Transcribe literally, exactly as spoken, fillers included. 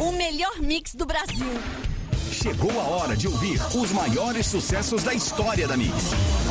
O melhor mix do Brasil. Chegou a hora de ouvir os maiores sucessos da história da Mix.